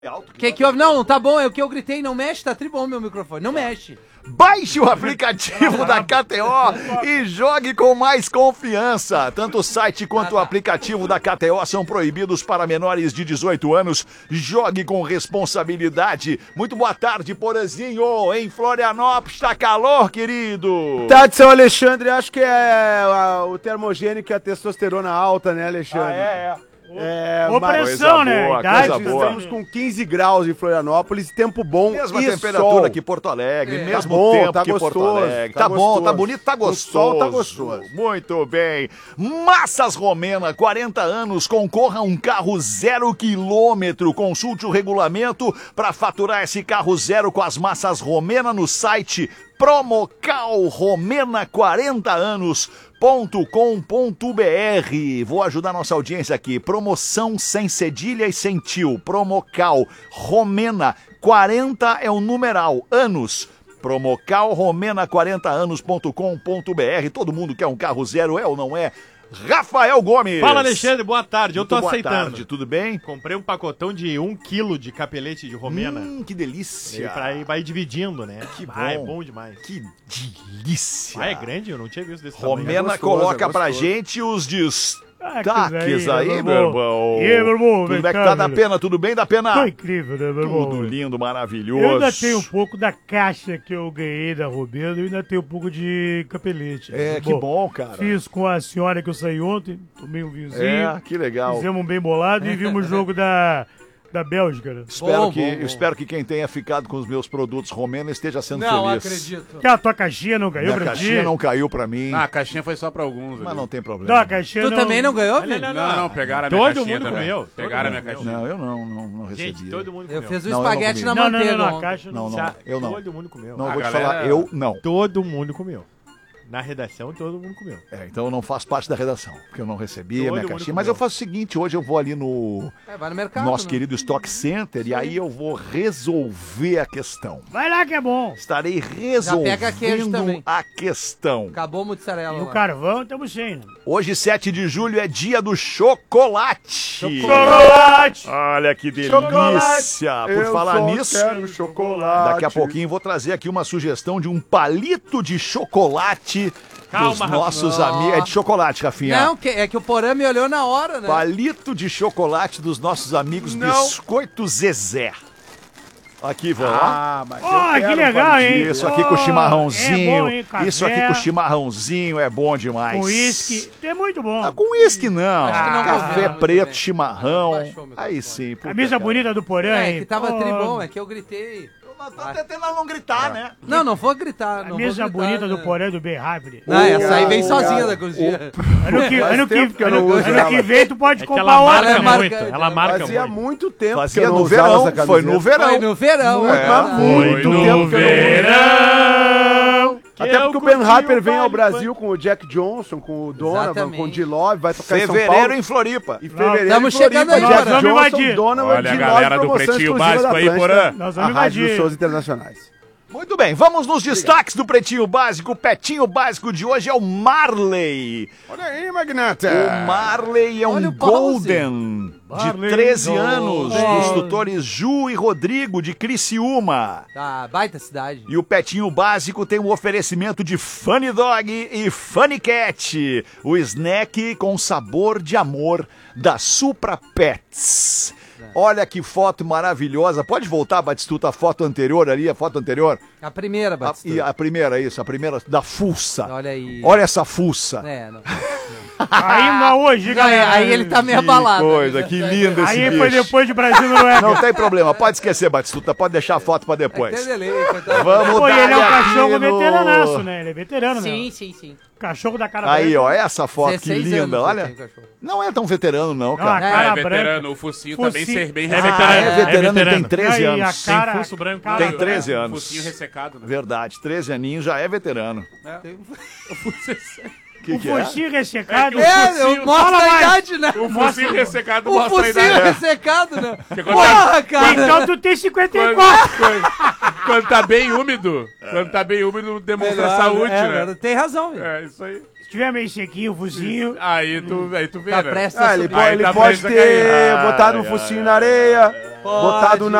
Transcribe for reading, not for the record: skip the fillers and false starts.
Que houve? Não, tá bom, é o que eu gritei, não mexe, tá tribom meu microfone, não mexe. Baixe o aplicativo da KTO e jogue com mais confiança. Tanto o site quanto o aplicativo da KTO são proibidos para menores de 18 anos. Jogue com responsabilidade. Muito boa tarde, Porazinho. Em Florianópolis tá calor, querido. Tarde, São Alexandre. Acho que é o termogênico e a testosterona alta, né, Alexandre? Pressão, né? Estamos com 15 graus em Florianópolis, tempo bom. Mesma e temperatura sol. que Porto Alegre, mesmo Tá bom, tempo tá que gostoso, Porto Alegre. tá Tá bom, gostoso. tá bonito, tá gostoso. O sol tá gostoso. Muito bem. Massas Romena, 40 anos, concorra a um carro 0 quilômetro. Consulte o regulamento para faturar esse carro zero com as Massas Romena no site Promocal Romena 40 anos.com.br. Vou ajudar nossa audiência aqui. Promoção sem cedilha e sem tio. Promocal Romena 40 é o numeral. Anos. Promocal Romena 40 anos.com.br. Todo mundo quer um carro zero, é ou não é? Rafael Gomes. Fala, Alexandre, boa tarde. Eu tô Muito boa aceitando. Tarde, tudo bem? Comprei um pacotão de 1 quilo de capelete de romena. Que delícia. Pra vai dividindo, né? Que bom. É bom demais. Que delícia. É grande? Eu não tinha visto desse Romena É gostoso, coloca é pra gostoso. gente os destaques aí, aí, meu irmão. E E aí, meu irmão, tudo vem bem que cá, tá da velho. pena? Tudo bem da pena? Tá incrível, né, meu irmão? Tudo lindo, maravilhoso. Eu ainda tenho um pouco da caixa que eu ganhei da Romena, eu ainda tenho um pouco de capelete. É, que bom, cara. Fiz com a senhora que eu saí ontem, tomei um vinhozinho, É, que legal. fizemos um bem bolado e vimos o jogo da Bélgica, né? Espero, Bom. espero que quem tenha ficado com os meus produtos Romena esteja sendo Não feliz. acredito. Que a tua caixinha não caiu Minha pra caixinha ti? não caiu pra mim, Ah, a caixinha foi só pra alguns. mas ali. não tem Não, problema. a caixinha Tu também não ganhou, filho? Não, pegaram a minha Todo caixinha mundo também. comeu. Pegaram a minha caixinha. Não, eu não recebi. Gente, todo mundo Eu comeu. fiz o Não, eu não espaguete comi. na Não, manteiga. a ontem. caixa Não, Já, eu não. Todo mundo comeu. Não A vou te galera- falar, eu não. Todo mundo comeu. Na redação, todo mundo comeu. Então eu não faço parte da redação, porque eu não recebi a Todo minha mundo caixinha. Mas comeu. eu faço o seguinte, hoje eu vou ali no Vai no mercado. nosso né? querido Stock Center e aí eu vou resolver a questão. Vai lá que é bom. Estarei pega queijo resolvendo também. a questão. Acabou o mozzarella E o lá. carvão, estamos sem, né? Hoje, 7 de julho, é dia do chocolate. Chocolate! Olha que delícia! Chocolate. Por falar só nisso, quero chocolate. daqui a pouquinho vou trazer aqui uma sugestão de um palito de chocolate dos Calma, nossos Rafinha. amigos. É de chocolate, Rafinha. Não, é que o Porã me olhou na hora, né? Palito de chocolate dos nossos amigos Biscoito Zezé. Aqui, vó. Mas Ó, eu que quero legal, hein? Isso aqui com Ó, chimarrãozinho. é bom, hein? Café, Isso aqui com chimarrãozinho é bom demais. Com uísque. É muito bom. Ah, com uísque não. Acho que não Café combina muito preto, bem. chimarrão. Baixou meu Aí café. sim. puta, Camisa cara. bonita do Porã, É, hein? que tava Ó, tribom, é que eu gritei. Eu tô tentando não gritar, né? Não vou gritar. Não Camisa vou gritar, bonita do né? Porã do bem rápido. Não, essa aí vem Obrigado. sozinha da cozinha. Ano tempo que eu não uso ano ela. que vem tu pode É que comprar ela outra, marca né? né? muito. Marca- Ela marca Fazia muito. muito tempo Fazia que eu não no usava verão, essa camiseta. foi no verão. Foi no verão. Muito, é mas verdade. muito no tempo que eu não uso. verão. Até porque o Ben Harper vem ao ao Brasil com o Jack Johnson, com o Donovan, Exatamente. com o D-Love, vai tocar em São Fevereiro Paulo. em Floripa. Em fevereiro, Tamo em Floripa, chegando aí, Jack Porã. Vamos Johnson, invadir. Donovan, Olha a D-Love, galera do promoção Pretinho exclusiva Básico da aí, Atlântida, Porã. Nós a vamos Rádio dos invadir. Shows Internacionais. Muito bem, vamos nos destaques do Pretinho Básico. O Petinho Básico de hoje é o Marley. Olha aí, Magnata. O Marley é Olha um o pause. Golden de Marley 13 Golden. anos, dos tutores Ju e Rodrigo de Criciúma. Tá, baita cidade. E o Petinho Básico tem um oferecimento de Funny Dog e Funny Cat, o snack com sabor de amor da Supra Pets. Olha que foto maravilhosa. Pode voltar, Batistuta, a foto anterior ali, a foto anterior? A primeira, E Batista. a primeira, isso, a primeira da fuça. Olha aí. Olha essa fuça. É, não. Ainda hoje, Não, galera. aí ele tá meio Que abalado. coisa, que lindo esse Aí bicho. foi depois de Brasil Noruega. Não tem problema, pode esquecer, Batistuta, pode deixar a foto pra depois. Tem delay, coitado. Vamos Pô, e ele é um dar cachorro aqui no- veteranaço, né? Ele é veterano, Sim, né? sim. Cachorro da cara Aí, branca. ó, essa foto, que 16 linda, anos eu olha. tenho cachorro. Não é tão veterano não, Não, a cara. cara É branca. veterano, o focinho tá bem, Focinho. bem É veterano. É veterano, ele tem 13 E aí, anos. a cara, Tem fuso branco. cara- Tem 13 anos. Focinho ressecado, né? Verdade, 13 aninhos já é veterano. Que O é? focinho ressecado. Eu mostro a idade, né? O focinho ressecado O mostra a focinho idade. ressecado, né? Porque Porra, cara. Então tu tem 54. Quando tá bem úmido, demonstra saúde, É, né? tem razão, velho. É, isso aí. tiver meio sequinho o focinho... Aí tu vê, Tá né? prestes Ah, ele subir. pode, Aí ele tá pode prestes a ter cair. botado um focinho na areia, botado